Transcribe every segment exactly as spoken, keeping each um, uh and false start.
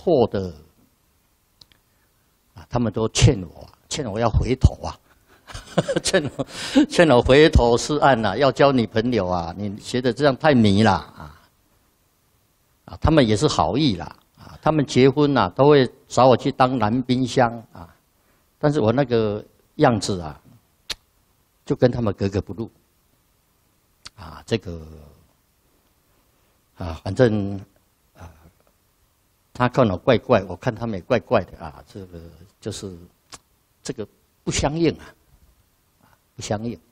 错的啊，他们都劝我，劝我要回头啊，劝我劝我回头是岸呐，要交女朋友啊，你觉得这样太迷了啊啊，他们也是好意啦啊，他们结婚呐、啊、都会找我去当男冰箱啊，但是我那个样子啊，就跟他们格格不入啊，这个啊，反正。他看我怪怪，我看他们也怪怪的啊，这个就是这个不相应啊，不相应。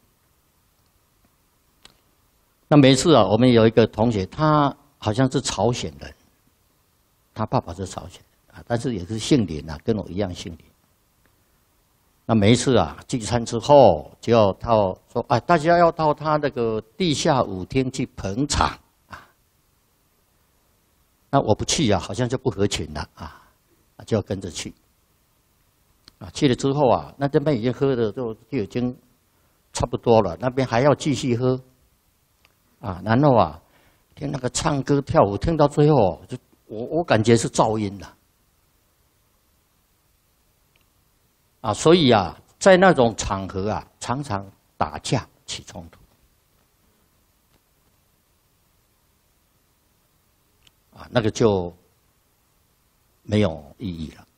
那每次啊，我们有一个同学，他好像是朝鲜人，他爸爸是朝鲜人啊，但是也是姓林啊，跟我一样姓林。那每一次啊，聚餐之后就要到说，哎，大家要到他那个地下舞厅去捧场。那我不去啊，好像就不合群了啊，就要跟着去。啊，去了之后啊，那这边已经喝的就就已经差不多了，那边还要继续喝，啊，然后啊，听那个唱歌跳舞，听到最后，就我我感觉是噪音了，啊，所以啊，在那种场合啊，常常打架起冲突。啊，那个就没有意义了。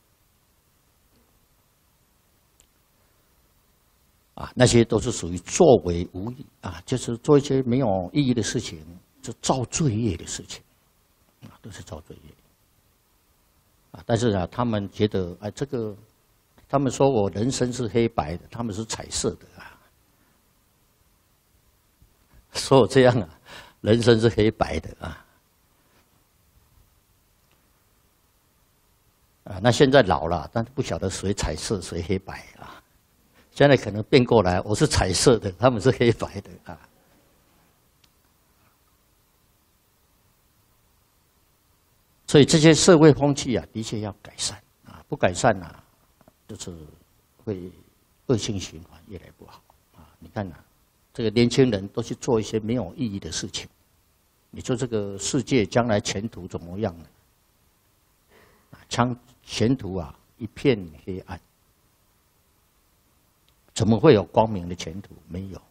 啊，那些都是属于作为无益啊，就是做一些没有意义的事情，就造罪业的事情，啊，都是造罪业。啊，但是啊，他们觉得，哎，这个，他们说我人生是黑白的，他们是彩色的啊，说我这样啊，人生是黑白的啊。啊，那现在老了，但是不晓得谁彩色谁黑白啊。现在可能变过来，我是彩色的，他们是黑白的啊。所以这些社会风气啊，的确要改善啊，不改善啊，就是会恶性循环，越来越不好啊。你看啊，这个年轻人都去做一些没有意义的事情，你说这个世界将来前途怎么样呢？将前途啊一片黑暗，怎么会有光明的前途？没有。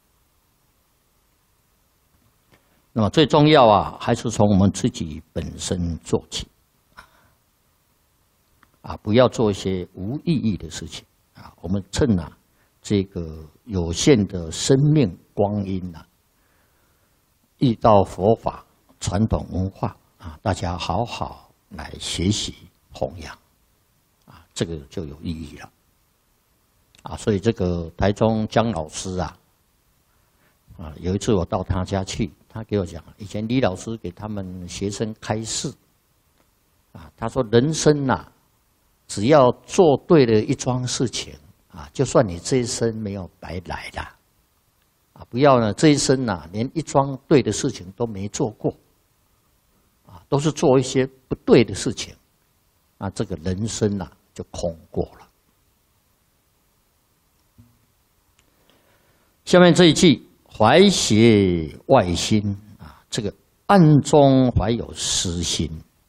那么最重要啊，还是从我们自己本身做起，啊，不要做一些无意义的事情啊。我们趁啊这个有限的生命光阴啊，遇到佛法传统文化啊，大家好好来学习弘扬，啊，这个就有意义了，啊，所以这个台中江老师啊，啊，有一次我到他家去，他给我讲，以前李老师给他们学生开示，啊，他说人生呐、啊，只要做对了一桩事情，啊，就算你这一生没有白来的，啊，不要呢这一生呐、啊，连一桩对的事情都没做过，啊，都是做一些不对的事情。那这个人生呐、啊、就空过了。下面这一句“怀邪外心”啊，这个暗中怀有私心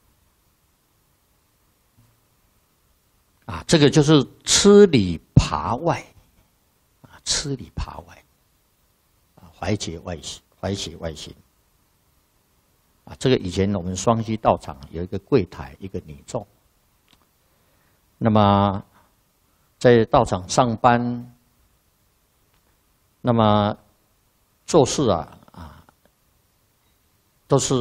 啊，这个就是吃里扒外啊，吃里扒外啊，怀邪外心，怀邪外心啊，这个以前我们双溪道场有一个柜台，一个女众。那么，在道场上班，那么做事啊啊，都是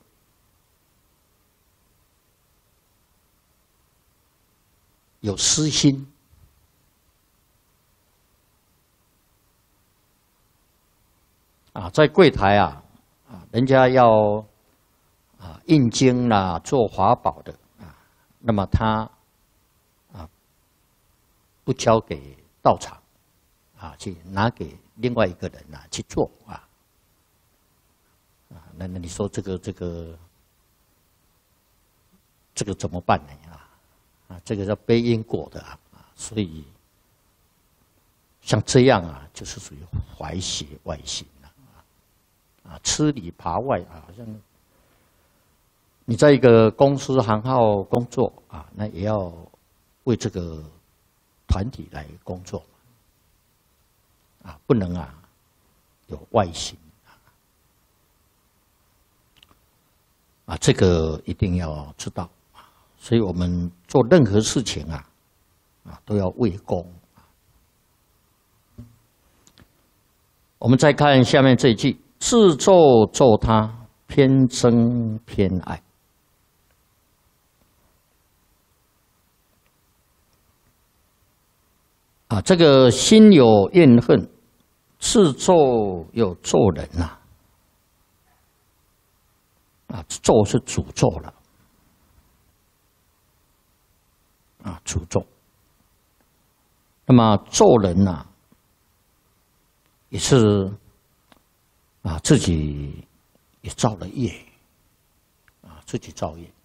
有私心啊，在柜台啊啊，人家要啊印经啦、做法宝的啊，那么他。不交给道场，啊，去拿给另外一个人啊去做啊，啊，那那你说这个这个这个怎么办呢？啊，啊，这个叫背因果的啊，所以像这样啊，就是属于怀邪外心了啊，啊，吃里扒外啊，好像你在一个公司行号工作啊，那也要为这个团体来工作啊，不能啊有外形啊，这个一定要知道啊。所以我们做任何事情啊，啊都要为公。我们再看下面这一句：自咒咒他，偏憎偏爱。啊，这个心有怨恨，自咒又咒人呐、啊。啊，咒是诅咒了。啊，诅咒。那么咒人呐、啊，也是啊自己也造了业，啊自己造业。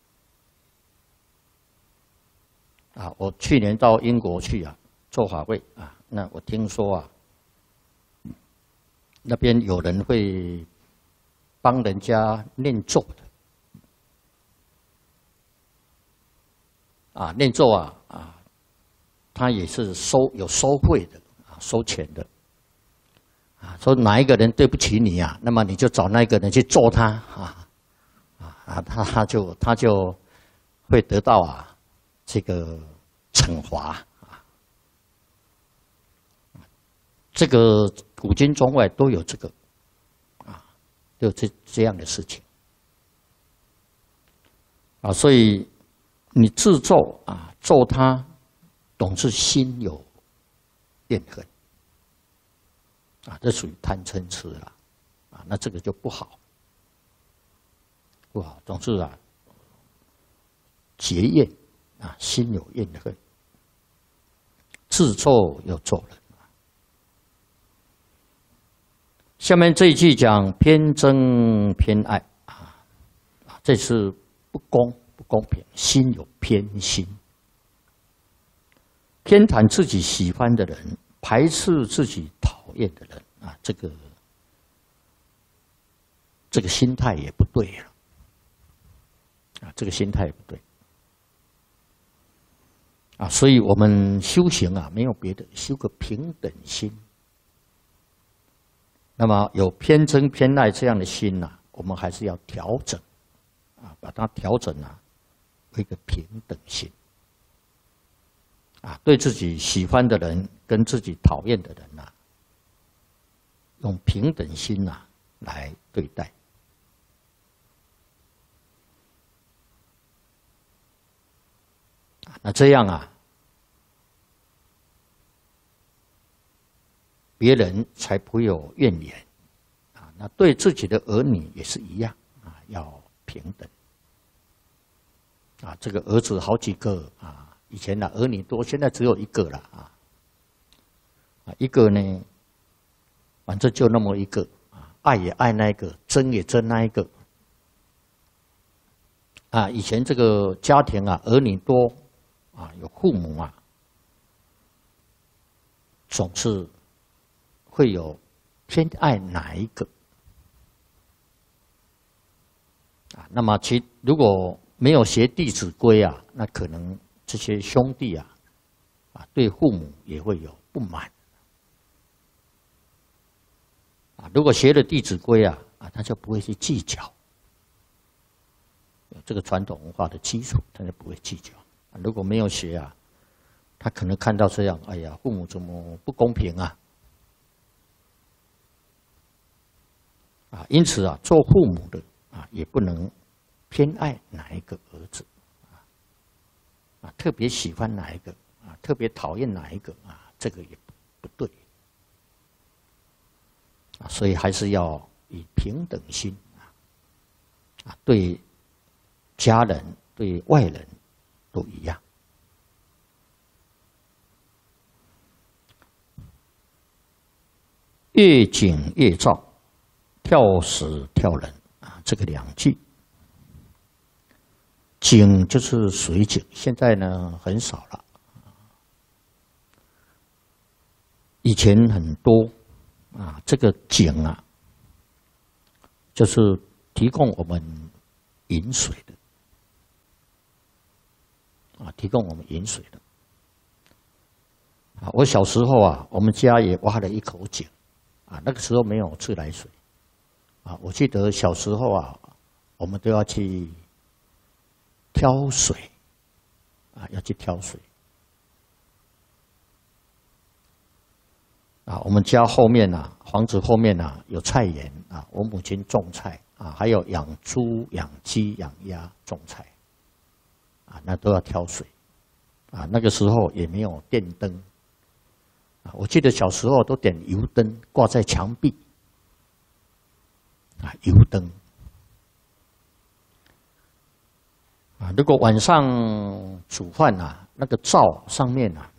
啊，我去年到英国去啊。做法会啊，那我听说啊，那边有人会帮人家念咒的，啊，念咒啊啊，他也是收有收费的啊，收钱的，啊，说哪一个人对不起你啊，那么你就找那个人去咒他啊，啊，他他就他就会得到啊这个惩罚。这个古今中外都有这个，啊，都有这这样的事情，啊，所以你自咒啊，咒他，总是心有怨恨，啊，这属于贪嗔痴了，啊，那这个就不好，不好，总是啊结怨啊，心有怨恨，自咒又咒人。下面这一句讲偏憎偏爱啊，这是不公不公平，心有偏心，偏袒自己喜欢的人，排斥自己讨厌的人啊，这个这个心态也不对了啊，这个心态也不对啊，所以我们修行啊，没有别的，修个平等心。那么有偏憎偏爱这样的心呐、啊，我们还是要调整，啊，把它调整啊，为一个平等心，啊，对自己喜欢的人跟自己讨厌的人呐、啊，用平等心呐、啊、来对待，啊，那这样啊，别人才不会有怨言啊。那对自己的儿女也是一样啊，要平等啊。这个儿子好几个啊，以前呢儿女多，现在只有一个了啊。啊，一个呢，反正就那么一个啊，爱也爱那一个，憎也憎那一个啊。以前这个家庭啊，儿女多啊，有父母啊，总是会有偏爱哪一个啊？那么其如果没有学《弟子规》啊，那可能这些兄弟啊，啊对父母也会有不满啊。如果学了《弟子规》啊，啊他就不会去计较，有这个传统文化的基础，他就不会计较。啊、如果没有学啊，他可能看到这样，哎呀，父母怎么不公平啊？啊，因此啊，做父母的啊，也不能偏爱哪一个儿子，啊，啊，特别喜欢哪一个，啊，特别讨厌哪一个，啊，这个也不对，啊，所以还是要以平等心啊，啊，对家人、对外人都一样。越紧越躁，跳死跳人啊，这个两句。井就是水井，现在呢很少了，以前很多啊。这个井啊，就是提供我们饮水的提供我们饮水的。啊，我小时候啊，我们家也挖了一口井，啊，那个时候没有自来水，啊，我记得小时候啊，我们都要去挑水，啊，要去挑水。啊，我们家后面啊，房子后面啊有菜园啊，我母亲种菜啊，还有养猪、养鸡、养鸭种菜，啊，那都要挑水，啊，那个时候也没有电灯，啊，我记得小时候都点油灯挂在墙壁，啊，油灯，啊，如果晚上煮饭啊，那个灶上面啊。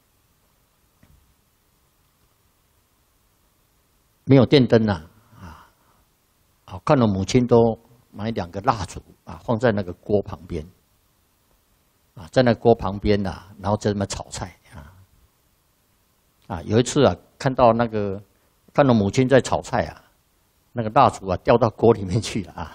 没有电灯啊，啊，好看到母亲都买两个蜡烛啊，放在那个锅旁边，啊，在那锅旁边呐，然后在那边炒菜啊，啊，有一次啊，看到那个看到母亲在炒菜啊，那个蜡烛啊掉到锅里面去了啊，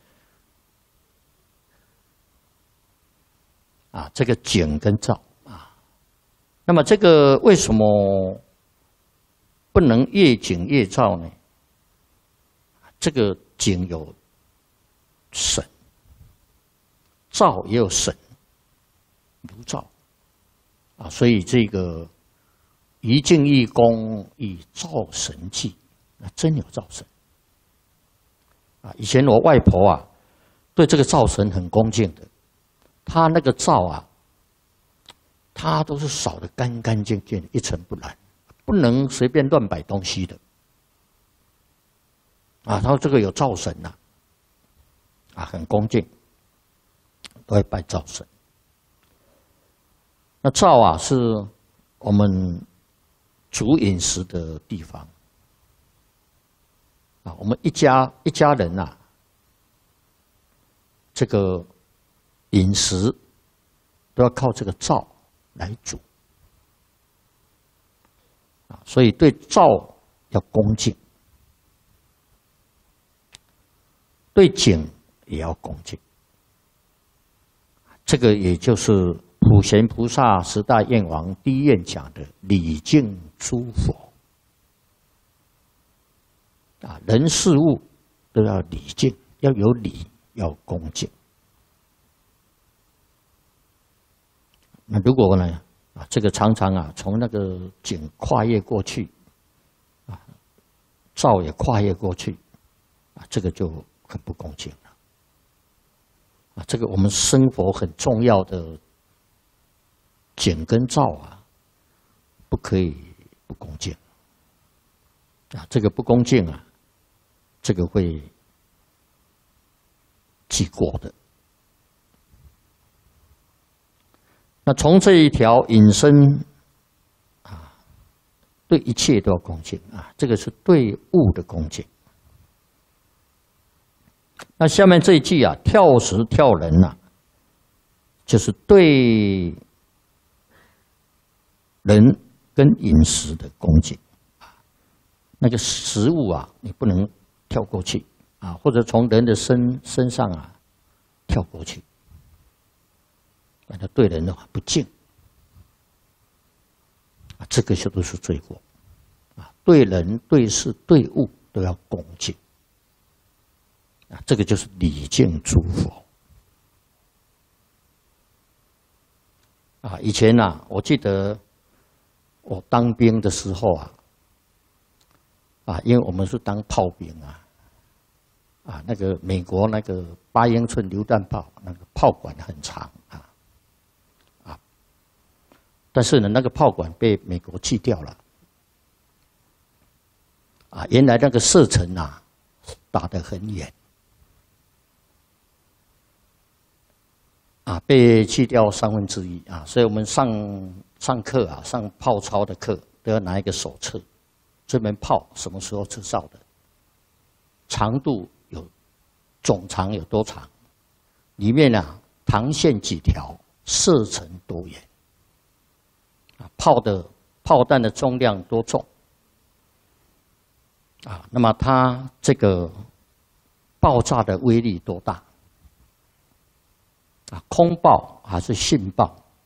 啊，这个井跟灶啊，那么这个为什么？不能越井越灶呢？这个井有省，灶也有省，如灶啊，所以这个一静一功以灶神济，那真有灶神啊！以前我外婆啊，对这个灶神很恭敬的，她那个灶啊，她都是扫得干干净净，一尘不染。不能随便乱摆东西的，啊，他说这个有灶神呐，啊，很恭敬，都会拜灶神。那灶啊，是我们煮饮食的地方，啊，我们一家一家人呐，这个饮食都要靠这个灶来煮。啊，所以对灶要恭敬，对井也要恭敬。这个也就是普贤菩萨十大愿王第一愿讲的礼敬诸佛。啊，人事物都要礼敬，要有礼，要恭敬。那如果呢？啊，这个常常啊，从那个井跨越过去，啊，灶也跨越过去，啊，这个就很不恭敬了。啊，这个我们生活很重要的井跟灶啊，不可以不恭敬。啊，这个不恭敬啊，这个会记过的。那从这一条引申啊，对一切都要恭敬啊，这个是对物的恭敬。那下面这一句啊，跳食跳人呐、啊，就是对人跟饮食的恭敬啊。那个食物啊，你不能跳过去啊，或者从人的身身上啊跳过去。那对人的话不敬啊，这个些都是罪过啊。对人、对事、对物都要恭敬啊，这个就是礼敬诸佛啊。以前啊，我记得我当兵的时候啊，啊，因为我们是当炮兵啊，啊，那个美国那个八英寸榴弹炮，那个炮管很长啊。但是呢，那个炮管被美国弃掉了，啊，原来那个射程啊打得很远，啊，被弃掉三分之一啊，所以我们上上课啊，上炮操的课都要拿一个手册，这门炮什么时候制造的，长度有总长有多长，里面啊膛线几条，射程多远。啊，炮的炮弹的重量多重？啊，那么它这个爆炸的威力多大？啊，空爆还是信爆？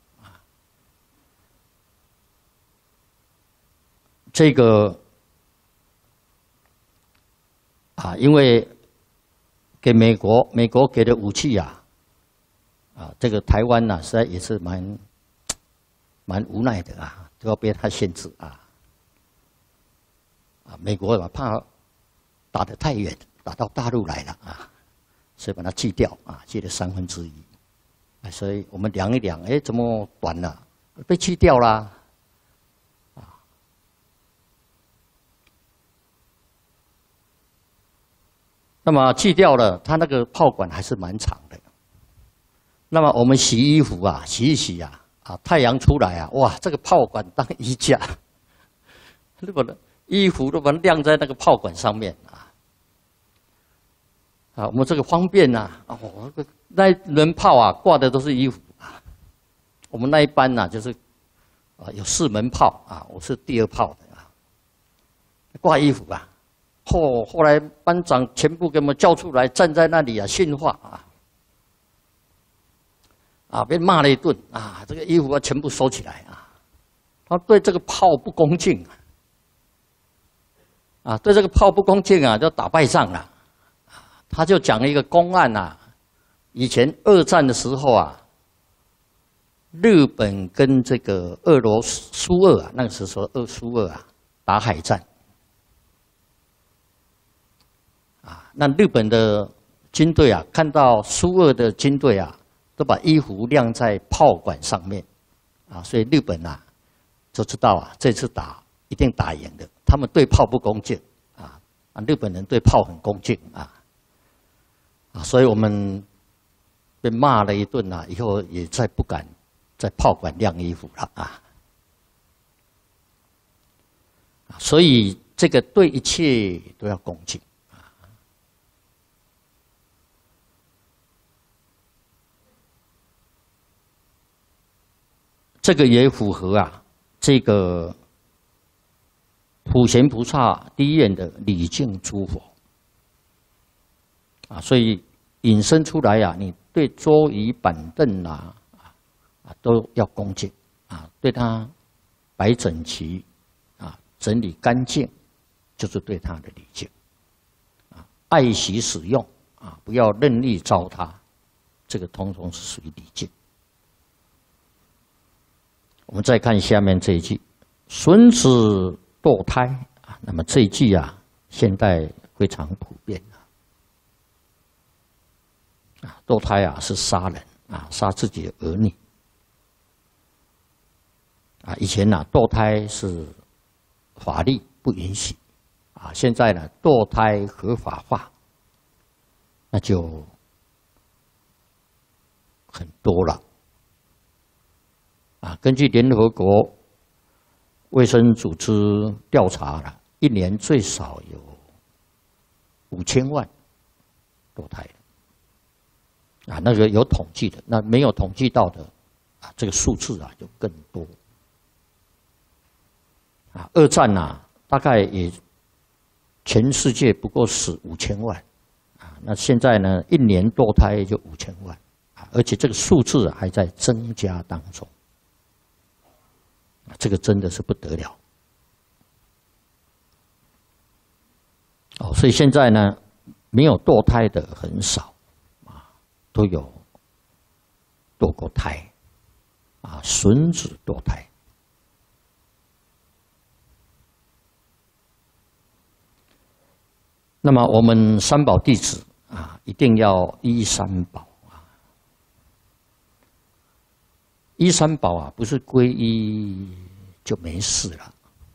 这个啊，因为给美国，美国给的武器啊，啊，这个台湾呐、啊，实在也是蛮蛮无奈的啊，都要被他限制啊。啊，美国啊怕打得太远，打到大陆来了啊，所以把它锯掉啊，锯了三分之一。啊，所以我们量一量，哎，怎么短了？被锯掉啦。啊，那么锯掉了，它那个炮管还是蛮长的。那么我们洗衣服啊，洗一洗啊，啊，太阳出来啊，哇，这个炮管当衣架，如果衣服都把它晾在那个炮管上面啊，啊，我们这个方便呐、啊，哦，那轮炮啊挂的都是衣服啊，我们那一班呐、啊、就是啊有四门炮啊，我是第二炮的啊，挂衣服啊，后后来班长全部给我们叫出来，站在那里啊训话啊。啊，被骂了一顿啊！这个衣服要全部收起来啊！他对这个炮不恭敬啊，对这个炮不恭敬啊，就打败仗了。他就讲了一个公案啊，以前二战的时候啊，日本跟这个俄罗斯苏俄啊，那个时候俄苏俄啊打海战啊，那日本的军队啊，看到苏俄的军队啊。都把衣服晾在炮管上面，啊，所以日本啊就知道啊，这次打一定打赢的。他们对炮不恭敬，啊啊，日本人对炮很恭敬啊，啊，所以我们被骂了一顿啊，以后也再不敢在炮管晾衣服了啊。所以这个对一切都要恭敬。这个也符合啊，这个普贤菩萨第一愿的礼敬诸佛啊，所以引申出来啊，你对桌椅板凳啊啊都要恭敬啊，对它摆整齐啊，整理干净，就是对它的礼敬啊，爱惜使用啊，不要任意糟蹋，这个通通是属于礼敬。我们再看下面这一句：“孙子堕胎啊。”那么这一句啊，现代非常普遍啊。堕胎啊是杀人啊，杀自己的儿女啊。以前呢、啊，堕胎是法律不允许啊，现在呢，堕胎合法化，那就很多了。啊，根据联合国卫生组织调查了，一年最少有五千万堕胎的啊，那个有统计的，那没有统计到的啊，这个数字啊就更多啊。二战啊，大概也全世界不过死五千万啊，那现在呢，一年堕胎就五千万啊，而且这个数字还在增加当中。这个真的是不得了哦，所以现在呢，没有堕胎的很少啊，都有堕过胎啊，孙子堕胎。那么我们三宝弟子啊，一定要依三宝啊，依三宝啊，不是皈依就没事了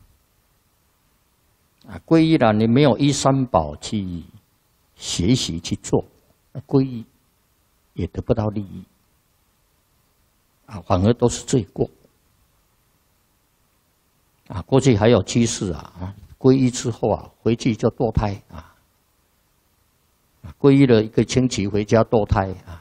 啊！皈依了，你没有依三宝去学习去做，皈依也得不到利益啊，反而都是罪过啊！过去还有居士啊，皈依之后啊，回去就堕胎啊，皈依了一个星期回家堕胎啊。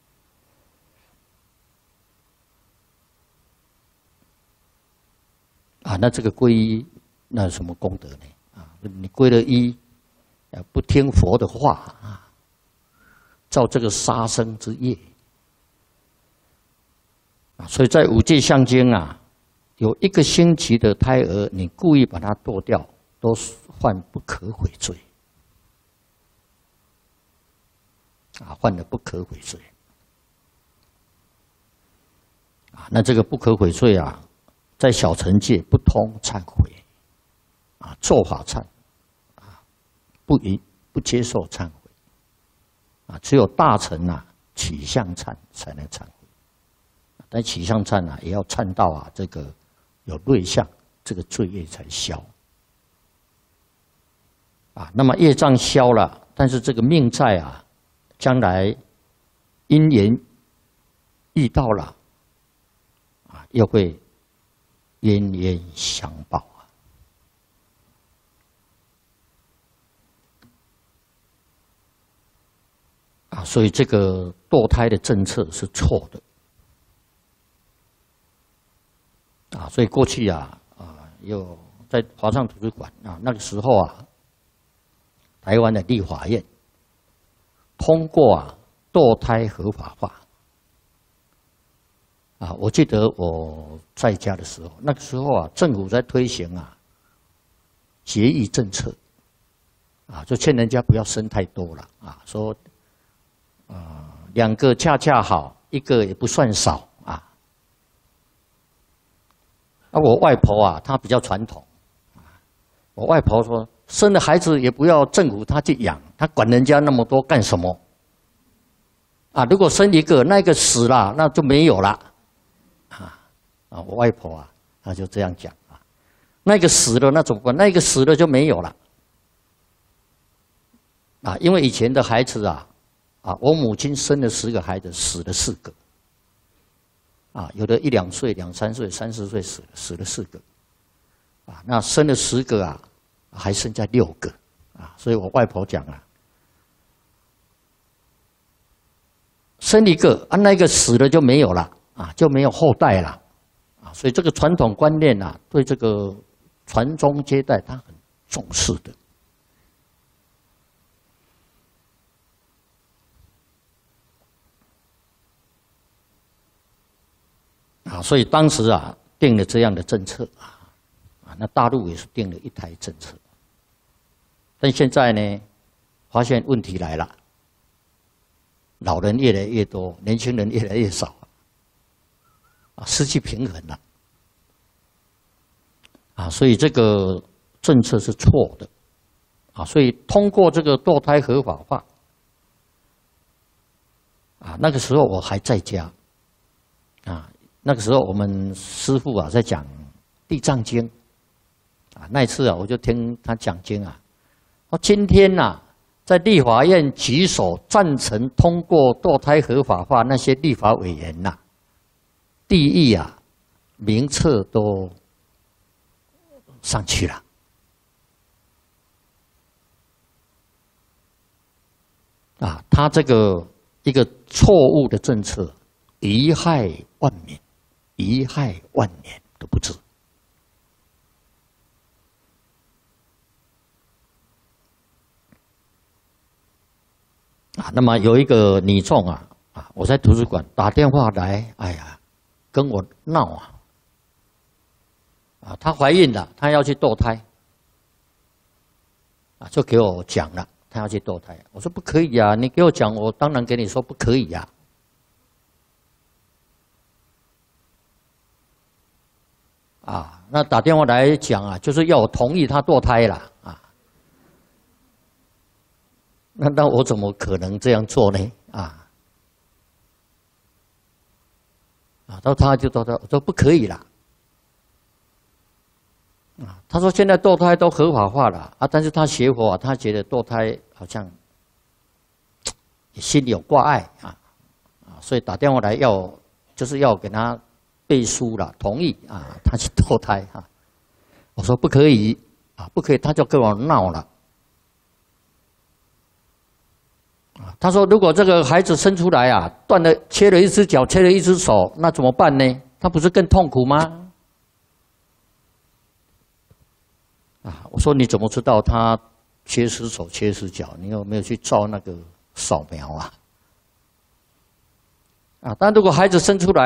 啊，那这个皈依，那有什么功德呢？啊，你皈了依，不听佛的话啊，造这个杀生之业啊，所以在《五戒相经》啊， 有一个星期的胎儿，你故意把它剁掉，都犯不可悔罪。啊，犯了不可悔罪。啊，那这个不可悔罪啊，在小乘界不通忏悔，啊，做法忏，啊，不允不接受忏悔，啊，只有大乘啊起向忏才能忏悔。但起向忏啊，也要忏到啊这个有瑞相，这个罪业才消。啊，那么业障消了，但是这个命债啊，将来因缘遇到了，啊，又会冤冤相报啊！啊，所以这个堕胎的政策是错的。啊，所以过去啊，啊，有在华上图书馆啊，那个时候啊，台湾的立法院通过啊堕胎合法化。啊，我记得我在家的时候，那个时候啊，政府在推行啊节育政策，啊，就劝人家不要生太多了啊，说啊两个恰恰好，一个也不算少。啊，我外婆啊，她比较传统。我外婆说，生了孩子也不要政府她去养，她管人家那么多干什么？啊，如果生一个，那个死了，那就没有了。啊啊，我外婆啊，她就这样讲啊，那个死了那怎么办？那个死了就没有了。啊，因为以前的孩子啊，啊，我母亲生了十个孩子，死了四个。啊，有的一两岁、两三岁、三十岁死了，死了四个，啊，那生了十个啊，还剩下六个，啊，所以我外婆讲啊，生一个啊，那个死了就没有了，啊，就没有后代了，啊，所以这个传统观念啊，对这个传宗接代，他很重视的。啊，所以当时啊定了这样的政策啊，啊，那大陆也是定了一胎政策，但现在呢，发现问题来了，老人越来越多，年轻人越来越少，啊，失去平衡了，啊，所以这个政策是错的，啊，所以通过这个堕胎合法化，啊，那个时候我还在家，啊。那个时候，我们师父啊在讲《地藏经》，啊，那一次啊，我就听他讲经啊。说今天呐、啊，在立法院举手赞成通过堕胎合法化那些立法委员呐、啊，地狱啊名册都上去了。啊，他这个一个错误的政策，贻害万民。贻害万年都不止啊！那么有一个女众啊啊，我在图书馆打电话来，哎呀，跟我闹啊啊！她怀孕了，她要去堕胎啊，就给我讲了，她要去堕胎。我说不可以啊，你给我讲，我当然给你说不可以啊。啊，那打电话来讲啊，就是要我同意他堕胎了啊。那那我怎么可能这样做呢？啊啊，到他就到他，我说不可以啦。啊，他说现在堕胎都合法化了啊，但是他学佛啊，他觉得堕胎好像心里有挂碍啊啊，所以打电话来要就是要给他。背书了，同意啊，他去堕胎啊。我说不可以啊，不可以，他就跟我闹了。啊，他说如果这个孩子生出来啊，断了，切了一只脚，切了一只手，那怎么办呢？他不是更痛苦吗？啊，我说你怎么知道他切失手、切失脚？你有没有去照那个扫描啊？啊，但如果孩子生出来，